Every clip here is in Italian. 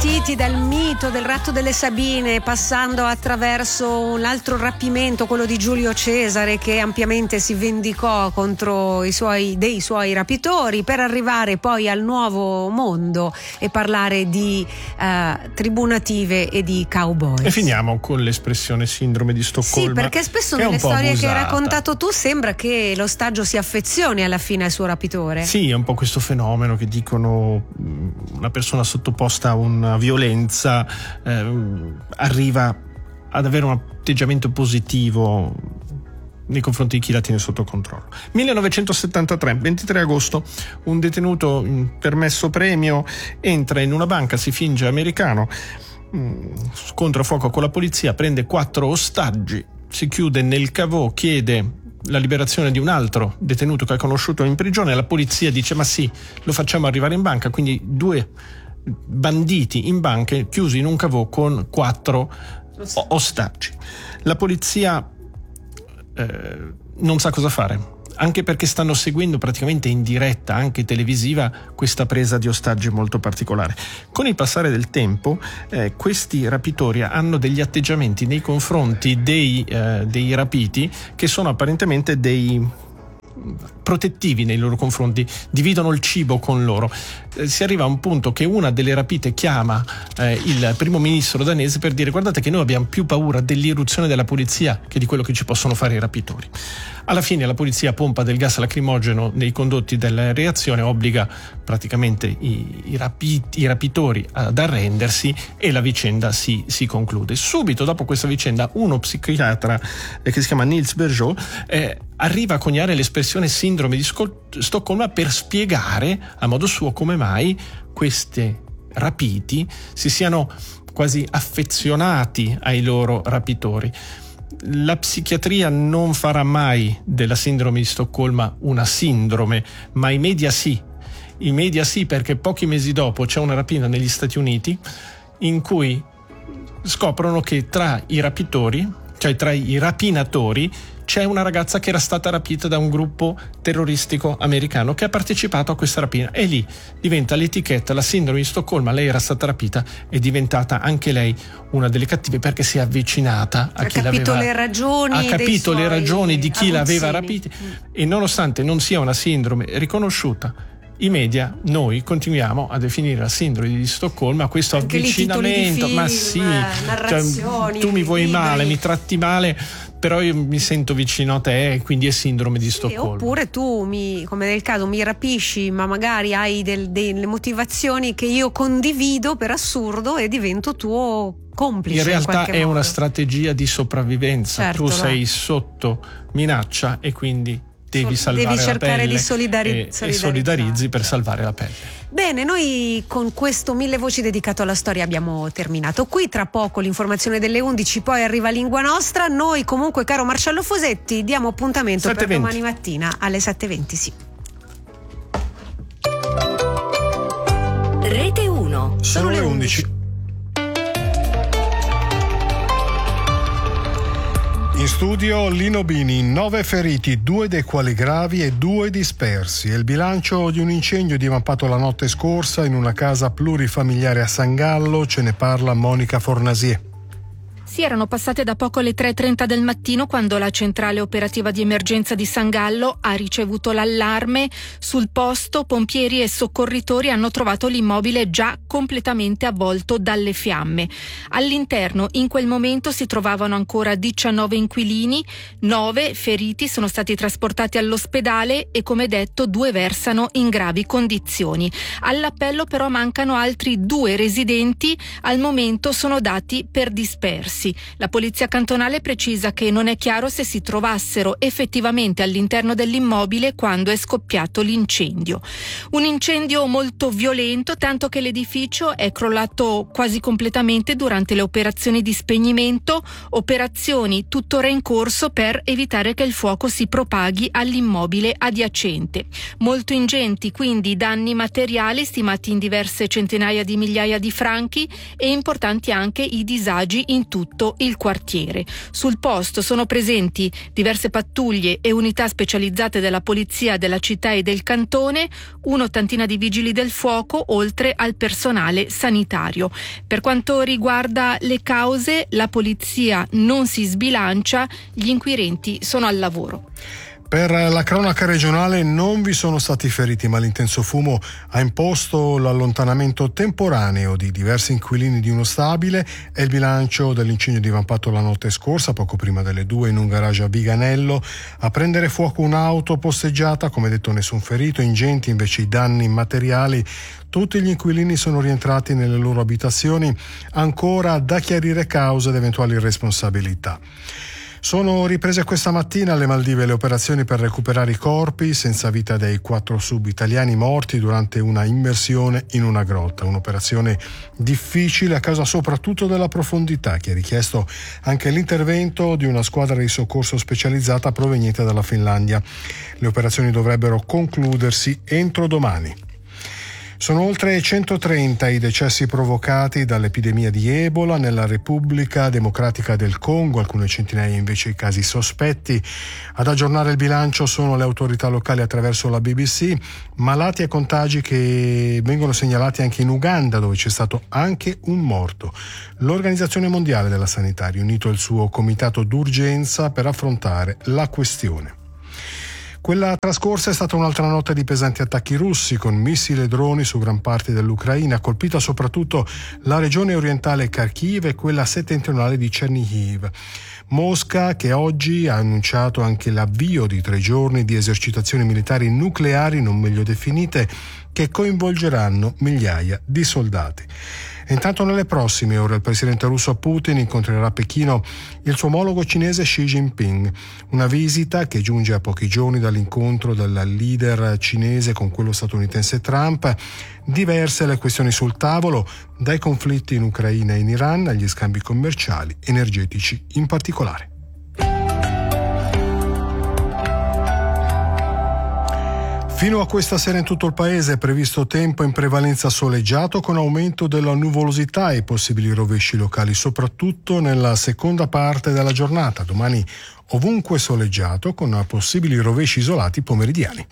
partiti dal mito del ratto delle Sabine, passando attraverso l'altro rapimento, quello di Giulio Cesare, che ampiamente si vendicò contro dei suoi rapitori, per arrivare poi al nuovo mondo e parlare di tribù native e di cowboy. E finiamo con l'espressione sindrome di Stoccolma. Sì, perché spesso nelle storie che hai raccontato tu sembra che l'ostaggio si affezioni alla fine al suo rapitore. Sì, è un po' questo fenomeno che dicono una persona sottoposta a una violenza arriva ad avere un atteggiamento positivo nei confronti di chi la tiene sotto controllo. 1973, 23 agosto, un detenuto permesso premio entra in una banca, si finge americano, scontra fuoco con la polizia, prende 4 ostaggi, si chiude nel caveau, chiede la liberazione di un altro detenuto che ha conosciuto in prigione. La polizia dice: ma sì, lo facciamo arrivare in banca. Quindi 2 banditi in banca chiusi in un caveau con 4 ostaggi. La polizia non sa cosa fare, anche perché stanno seguendo praticamente in diretta, anche televisiva, questa presa di ostaggi molto particolare. Con il passare del tempo questi rapitori hanno degli atteggiamenti nei confronti dei rapiti che sono apparentemente dei protettivi nei loro confronti, dividono il cibo con loro. Si arriva a un punto che una delle rapite chiama il primo ministro danese per dire: guardate che noi abbiamo più paura dell'irruzione della polizia che di quello che ci possono fare i rapitori. Alla fine la polizia pompa del gas lacrimogeno nei condotti della reazione, obbliga praticamente i rapitori ad arrendersi e la vicenda si conclude. Subito dopo questa vicenda uno psichiatra che si chiama Niels Bourgeault arriva a coniare l'espressione sindrome di Stoccolma per spiegare a modo suo come mai questi rapiti si siano quasi affezionati ai loro rapitori. La psichiatria non farà mai della sindrome di Stoccolma una sindrome, ma i media sì. I media sì, perché pochi mesi dopo c'è una rapina negli Stati Uniti in cui scoprono che tra i rapitori, cioè tra i rapinatori, c'è una ragazza che era stata rapita da un gruppo terroristico americano che ha partecipato a questa rapina, e lì diventa l'etichetta, la sindrome di Stoccolma. Lei era stata rapita, è diventata anche lei una delle cattive perché si è avvicinata a chi l'aveva, ha capito le ragioni di chi l'aveva rapita, e nonostante non sia una sindrome riconosciuta, i media, noi continuiamo a definire la sindrome di Stoccolma questo anche avvicinamento, film, ma sì, cioè, tu mi vuoi male, mi tratti male, però io mi sento vicino a te e quindi è sindrome di Stoccolma. Oppure tu, come nel caso, mi rapisci, ma magari hai delle motivazioni che io condivido per assurdo e divento tuo complice. In realtà è modo una strategia di sopravvivenza. Certo, tu sei sotto minaccia e quindi devi salvare devi cercare la pelle di e solidarizzi per salvare la pelle. Bene, noi con questo 1000 voci dedicato alla storia abbiamo terminato qui. Tra poco l'informazione delle 11, poi arriva Lingua Nostra. Noi comunque, caro Marcello Fosetti, diamo appuntamento 7:20. Per domani mattina alle 7:20. Sì. Rete 1. Sono le 11. In studio Lino Bini, 9 feriti, 2 dei quali gravi e 2 dispersi. È il bilancio di un incendio divampato la notte scorsa in una casa plurifamiliare a San Gallo. Ce ne parla Monica Fornasier. Sì, erano passate da poco le 3:30 del mattino quando la centrale operativa di emergenza di San Gallo ha ricevuto l'allarme. Sul posto pompieri e soccorritori hanno trovato l'immobile già completamente avvolto dalle fiamme. All'interno in quel momento si trovavano ancora 19 inquilini, 9 feriti sono stati trasportati all'ospedale e, come detto, 2 versano in gravi condizioni. All'appello però mancano altri 2 residenti, al momento sono dati per dispersi. La polizia cantonale precisa che non è chiaro se si trovassero effettivamente all'interno dell'immobile quando è scoppiato l'incendio. Un incendio molto violento, tanto che l'edificio è crollato quasi completamente durante le operazioni di spegnimento, operazioni tuttora in corso per evitare che il fuoco si propaghi all'immobile adiacente. Molto ingenti quindi i danni materiali, stimati in diverse centinaia di migliaia di franchi, e importanti anche i disagi in tutta tutto il quartiere. Sul posto sono presenti diverse pattuglie e unità specializzate della polizia della città e del cantone, un'ottantina di vigili del fuoco, oltre al personale sanitario. Per quanto riguarda le cause, la polizia non si sbilancia, gli inquirenti sono al lavoro. Per la cronaca regionale non vi sono stati feriti, ma l'intenso fumo ha imposto l'allontanamento temporaneo di diversi inquilini di uno stabile. È il bilancio dell'incendio divampato la notte scorsa, poco prima delle 2, in un garage a Viganello. A prendere fuoco un'auto posteggiata, come detto nessun ferito, ingenti invece i danni materiali. Tutti gli inquilini sono rientrati nelle loro abitazioni, ancora da chiarire cause ed eventuali responsabilità. Sono riprese questa mattina alle Maldive le operazioni per recuperare i corpi senza vita dei 4 sub-italiani morti durante una immersione in una grotta. Un'operazione difficile a causa soprattutto della profondità, che ha richiesto anche l'intervento di una squadra di soccorso specializzata proveniente dalla Finlandia. Le operazioni dovrebbero concludersi entro domani. Sono oltre 130 i decessi provocati dall'epidemia di Ebola nella Repubblica Democratica del Congo, alcune centinaia invece i casi sospetti. Ad aggiornare il bilancio sono le autorità locali attraverso la BBC, malati e contagi che vengono segnalati anche in Uganda, dove c'è stato anche un morto. L'Organizzazione Mondiale della Sanità ha riunito il suo comitato d'urgenza per affrontare la questione. Quella trascorsa è stata un'altra notte di pesanti attacchi russi con missili e droni su gran parte dell'Ucraina, colpita soprattutto la regione orientale Kharkiv e quella settentrionale di Chernihiv. Mosca, che oggi ha annunciato anche l'avvio di 3 giorni di esercitazioni militari nucleari non meglio definite, che coinvolgeranno migliaia di soldati. E intanto nelle prossime ore il presidente russo Putin incontrerà a Pechino il suo omologo cinese Xi Jinping, una visita che giunge a pochi giorni dall'incontro del leader cinese con quello statunitense Trump. Diverse le questioni sul tavolo, dai conflitti in Ucraina e in Iran agli scambi commerciali, energetici in particolare. Fino a questa sera in tutto il paese è previsto tempo in prevalenza soleggiato con aumento della nuvolosità e possibili rovesci locali, soprattutto nella seconda parte della giornata. Domani ovunque soleggiato con possibili rovesci isolati pomeridiani.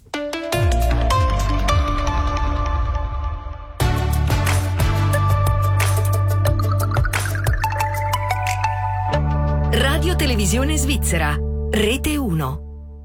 Radio Televisione Svizzera, Rete 1.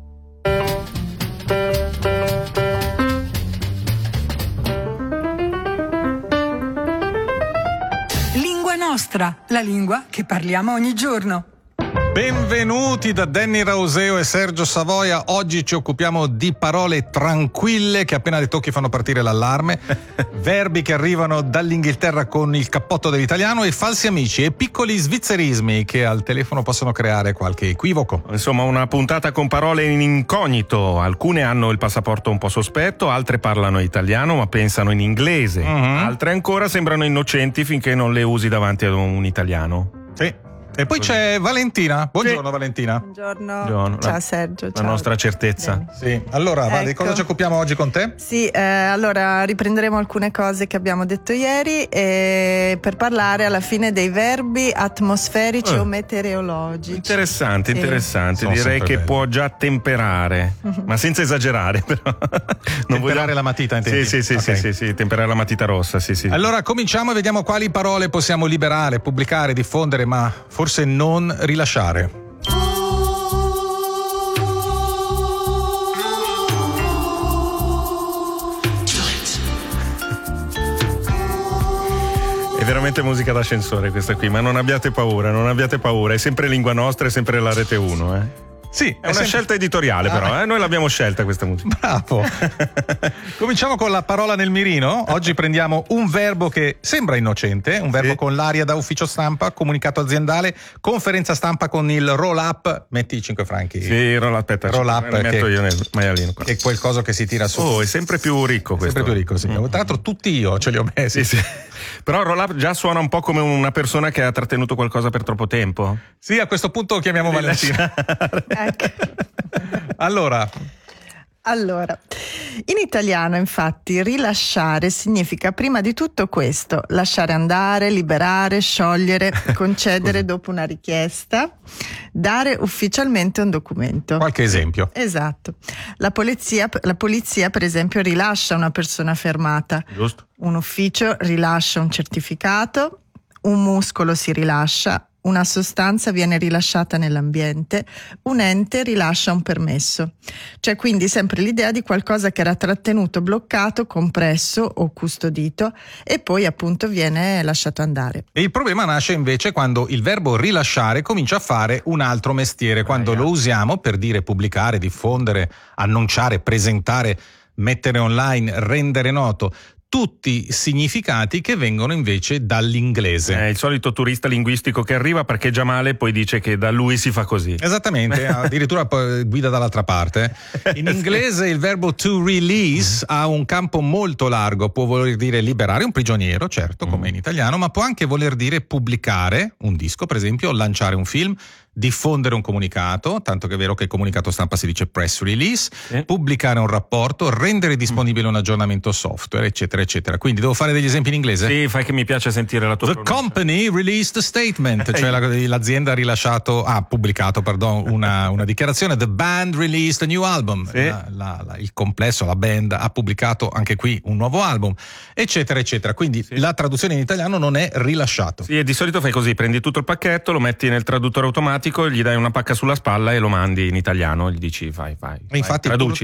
Nostra, la lingua che parliamo ogni giorno. Benvenuti da Danny Rauseo e Sergio Savoia. Oggi ci occupiamo di parole tranquille che appena le tocchi fanno partire l'allarme, verbi che arrivano dall'Inghilterra con il cappotto dell'italiano e falsi amici e piccoli svizzerismi che al telefono possono creare qualche equivoco. Insomma, una puntata con parole in incognito. Alcune hanno il passaporto un po' sospetto, altre parlano italiano ma pensano in inglese, altre ancora sembrano innocenti finché non le usi davanti ad un italiano. Sì. E poi c'è Valentina. Buongiorno, sì. Valentina. Buongiorno. Ciao Sergio. La nostra certezza. Sì. Allora, ecco. Di cosa ci occupiamo oggi con te? Sì, allora riprenderemo alcune cose che abbiamo detto ieri per parlare alla fine dei verbi atmosferici o meteorologici. Interessante. Direi che può già temperare, ma senza esagerare però. Non temperare la matita, intendi? Sì, temperare la matita rossa, sì. Allora cominciamo e vediamo quali parole possiamo liberare, pubblicare, diffondere, ma forse non rilasciare. È veramente musica d'ascensore questa qui, ma non abbiate paura, è sempre lingua nostra, è sempre la Rete 1, Sì, è una scelta editoriale però, noi l'abbiamo scelta questa musica. Bravo. Cominciamo con la parola nel mirino. Oggi prendiamo un verbo che sembra innocente, un verbo con l'aria da ufficio stampa, comunicato aziendale, conferenza stampa con il roll up, metti i 5 franchi. Sì, roll up metto io nel maialino qua. È qualcosa che si tira su. Oh, è sempre più ricco questo. Sempre più ricco, sì. Tra l'altro tutti io ce li ho messi. Sì. Però roll up già suona un po' come una persona che ha trattenuto qualcosa per troppo tempo. Sì, a questo punto chiamiamo Valentina. Ecco. Allora, Allora, in italiano infatti rilasciare significa prima di tutto questo: lasciare andare, liberare, sciogliere, concedere dopo una richiesta, dare ufficialmente un documento. Qualche esempio? Esatto. La polizia per esempio rilascia una persona fermata. Giusto. Un ufficio rilascia un certificato, un muscolo si rilascia, una sostanza viene rilasciata nell'ambiente, un ente rilascia un permesso. C'è quindi sempre l'idea di qualcosa che era trattenuto, bloccato, compresso o custodito e poi appunto viene lasciato andare. E il problema nasce invece quando il verbo rilasciare comincia a fare un altro mestiere, quando lo usiamo per dire pubblicare, diffondere, annunciare, presentare, mettere online, rendere noto. Tutti significati che vengono invece dall'inglese. Il solito turista linguistico che arriva, parcheggia male, poi dice che da lui si fa così. Esattamente, addirittura guida dall'altra parte. In inglese il verbo to release ha un campo molto largo, può voler dire liberare un prigioniero, certo, come in italiano, ma può anche voler dire pubblicare un disco, per esempio, lanciare un film, diffondere un comunicato, tanto che è vero che il comunicato stampa si dice press release, pubblicare un rapporto, rendere disponibile un aggiornamento software, eccetera, eccetera. Quindi devo fare degli esempi in inglese? Sì, fai che mi piace sentire la tua The pronuncia. company released a statement, cioè l'azienda ha pubblicato una dichiarazione. The band released a new album. Sì. Il complesso, la band, ha pubblicato anche qui un nuovo album, eccetera, eccetera. Quindi la traduzione in italiano non è rilasciato. Sì, e di solito fai così: prendi tutto il pacchetto, lo metti nel traduttore automatico, gli dai una pacca sulla spalla e lo mandi in italiano, gli dici vai, Infatti traduci.